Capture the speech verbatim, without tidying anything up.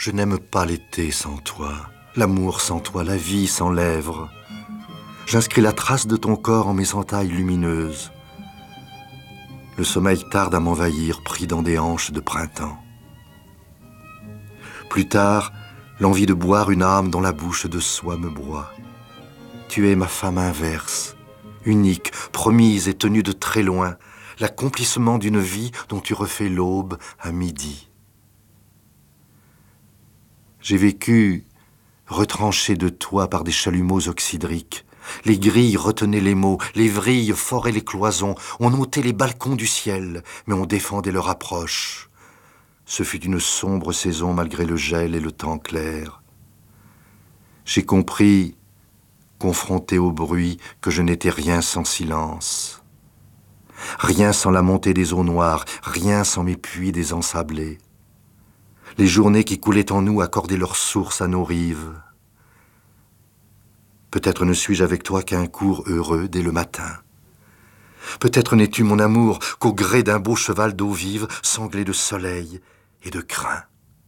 Je n'aime pas l'été sans toi, l'amour sans toi, la vie sans lèvres. J'inscris la trace de ton corps en mes entailles lumineuses. Le sommeil tarde à m'envahir, pris dans des hanches de printemps. Plus tard, l'envie de boire une âme dont la bouche de soie me broie. Tu es ma femme inverse, unique, promise et tenue de très loin, l'accomplissement d'une vie dont tu refais l'aube à midi. J'ai vécu retranché de toi par des chalumeaux oxydriques. Les grilles retenaient les mots, les vrilles foraient les cloisons, on ôtait les balcons du ciel, mais on défendait leur approche. Ce fut une sombre saison malgré le gel et le temps clair. J'ai compris, confronté au bruit, que je n'étais rien sans silence. Rien sans la montée des eaux noires, rien sans mes puits désensablés. Les journées qui coulaient en nous accordaient leur source à nos rives. Peut-être ne suis-je avec toi qu'un cours heureux dès le matin. Peut-être n'es-tu mon amour qu'au gré d'un beau cheval d'eau vive, sanglé de soleil et de crin.